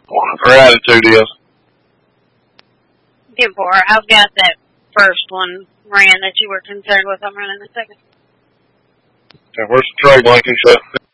Her attitude is. Give for her. I've got that first one ran that you were concerned with. I'm running the second. Okay, where's the trade linking shut?